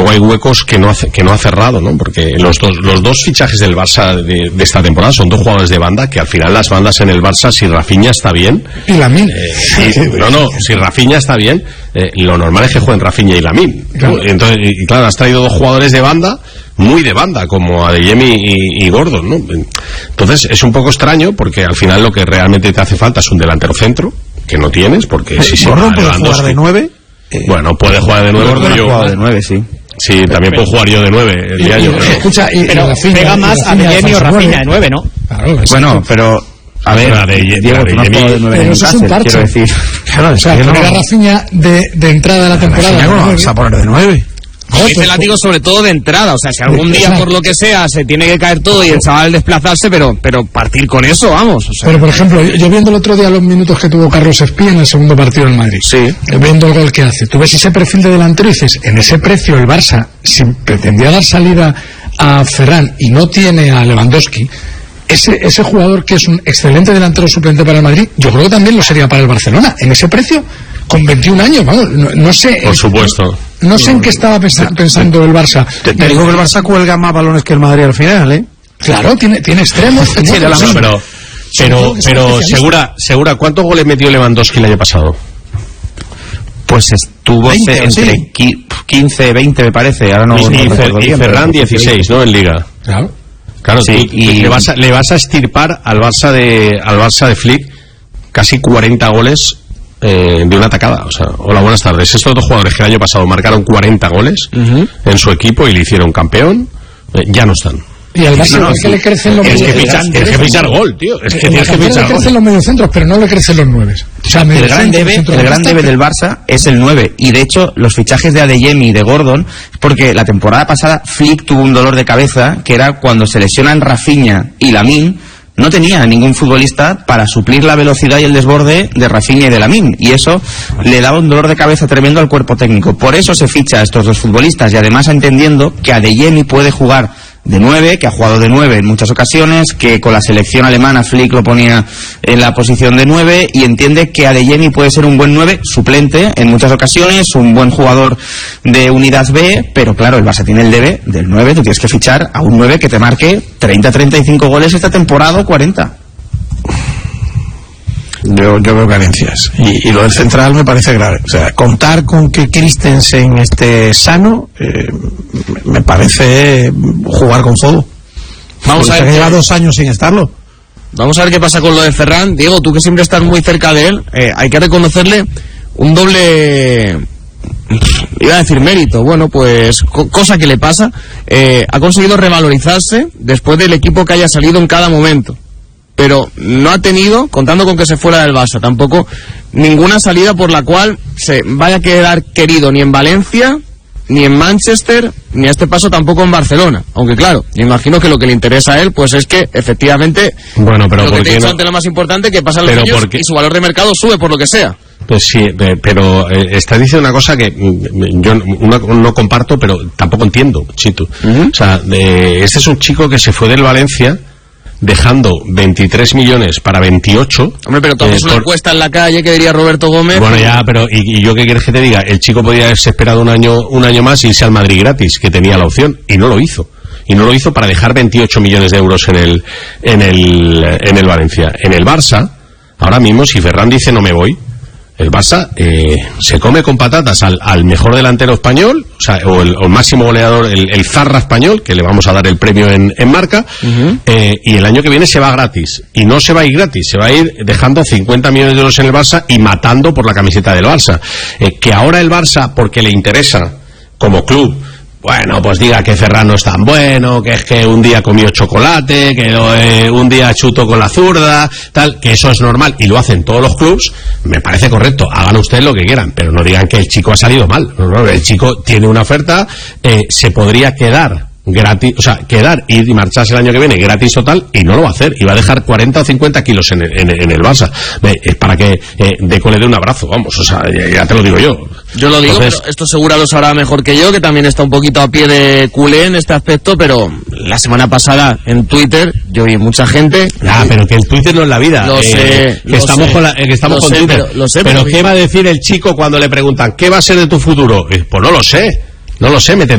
luego hay huecos que no ha cerrado, ¿no? Porque los dos fichajes del Barça de esta temporada son dos jugadores de banda, que al final las bandas en el Barça, si Rafinha está bien, y Lamine, si Rafinha está bien, lo normal es que jueguen Rafinha y Lamine, ¿no? Claro. Entonces, claro, has traído dos jugadores de banda, muy de banda, como Adeyemi y Gordon, ¿no? Entonces es un poco extraño, porque al final lo que realmente te hace falta es un delantero centro, que no tienes, porque si Gordon puede jugar de 9. Bueno, puede jugar de 9. Gordon ha jugado de 9, sí. Sí, también puedo jugar yo de 9 el día yo. Escucha, pero Rafinha, pega más a Adeyemi o Rafinha de 9, ¿no? Claro, Bueno, pero a ver, Diego, tú no has jugado de 9 pero en eso es un Newcastle, parche. quiero decir. Claro, o sea, que poner a Rafinha de entrada de la temporada. Rafinha no vas a poner de 9. Este látigo sobre todo de entrada, o sea, si algún día por lo que sea se tiene que caer todo y el chaval desplazarse, pero partir con eso, vamos. O sea. Pero por ejemplo, yo viendo el otro día los minutos que tuvo Carlos Espía en el segundo partido en Madrid, viendo el gol que hace, tú ves ese perfil de delantero y dices, en ese precio el Barça, si pretendía dar salida a Ferran y no tiene a Lewandowski, ese jugador que es un excelente delantero suplente para el Madrid, yo creo que también lo sería para el Barcelona, en ese precio, con 21 años, vamos, no sé. Por supuesto. No sé en qué estaba pensando el Barça. Te digo que el Barça cuelga más balones que el Madrid al final, ¿eh? Claro, tiene extremos. Pero Segura, ¿cuántos goles metió Lewandowski el año pasado? Pues estuvo 20, entre 15, 20 me parece, ahora no recuerdo bien, Ferran 16, ¿no? En Liga. Claro, sí, y le vas a estirpar al Barça de Flick casi 40 goles de una tacada. O sea, hola, buenas tardes. Estos dos jugadores que el año pasado marcaron 40 goles en su equipo y le hicieron campeón, ya no están. Y al Barça es que le crecen los mediocentros. Tienes que fichar gol, tío. Es que tienes que fichar le crecen los mediocentros, pero no le crecen los 9. O sea, el gran debe del Barça es el 9. Y de hecho, los fichajes de Adeyemi y de Gordon, porque la temporada pasada Flick tuvo un dolor de cabeza, que era cuando se lesionan Rafinha y Lamine, no tenía ningún futbolista para suplir la velocidad y el desborde de Rafinha y de Lamine, y eso le daba un dolor de cabeza tremendo al cuerpo técnico. Por eso se ficha a estos dos futbolistas, y además entendiendo que Adeyemi puede jugar de 9, que ha jugado de 9 en muchas ocasiones, que con la selección alemana Flick lo ponía en la posición de 9, y entiende que Adeyemi puede ser un buen 9 suplente en muchas ocasiones, un buen jugador de unidad B, pero claro, el Barça tiene el debe del 9, tú tienes que fichar a un 9 que te marque 30-35 goles esta temporada o 40. Yo veo carencias. Y lo del central me parece grave. O sea, contar con que Christensen esté sano, me parece jugar con fuego. Vamos a ver. Lleva 2 años sin estarlo. Vamos a ver qué pasa con lo de Ferran. Diego, tú que siempre estás muy cerca de él, hay que reconocerle un doble... iba a decir mérito, bueno, pues cosa que le pasa, ha conseguido revalorizarse después del equipo que haya salido en cada momento, pero no ha tenido, contando con que se fuera del Barça, tampoco ninguna salida por la cual se vaya a quedar querido ni en Valencia, ni en Manchester, ni a este paso tampoco en Barcelona. Aunque claro, me imagino que lo que le interesa a él pues es que efectivamente, bueno, pero lo que te he dicho no? antes, lo más importante, que pasan los años y su valor de mercado sube por lo que sea. Pues sí, pero estás diciendo una cosa que yo no comparto, pero tampoco entiendo, Chito. O sea, este es un chico que se fue del Valencia dejando 23 millones para 28. Hombre, pero tú haces una encuesta en la calle, que diría Roberto Gómez. Bueno, ya, pero ¿y yo qué quieres que te diga? El chico podía haberse esperado un año más y irse al Madrid gratis, que tenía la opción, y no lo hizo. Y no lo hizo para dejar 28 millones de euros en el Valencia. En el Barça, ahora mismo, si Ferran dice no me voy, el Barça se come con patatas al mejor delantero español, o sea, o el máximo goleador, el Zarra español, que le vamos a dar el premio en Marca, y el año que viene se va gratis. Y no se va a ir gratis, se va a ir dejando 50 millones de euros en el Barça y matando por la camiseta del Barça. Que ahora el Barça, porque le interesa como club, bueno, pues diga que Ferran no es tan bueno, que es que un día comió chocolate, que un día chutó con la zurda, tal, que eso es normal y lo hacen todos los clubs, me parece correcto, hagan ustedes lo que quieran, pero no digan que el chico ha salido mal. No, el chico tiene una oferta, se podría quedar gratis, o sea, quedar y marcharse el año que viene gratis total, y no lo va a hacer, y va a dejar 40 o 50 kilos en el Barça, para que Deco le dé un abrazo, vamos, o sea, ya te lo digo yo. Yo lo digo, entonces, pero esto Segura lo sabrá mejor que yo, que también está un poquito a pie de culé en este aspecto, pero la semana pasada en Twitter yo vi mucha gente... pero que el Twitter no es la vida. Lo sé, que estamos con Twitter. Pero ¿qué va a decir el chico cuando le preguntan ¿qué va a ser de tu futuro? Pues no lo sé, me